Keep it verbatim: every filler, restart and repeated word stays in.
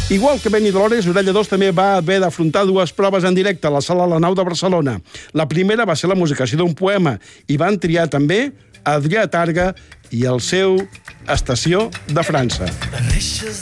Igual que Benny Dolores, Orella dos també va haver d'afrontar dues proves en directe a la Sala La Nau de Barcelona. La primera va ser la musicació d'un poema i van triar també Adrià Targa i el seu Estació de França.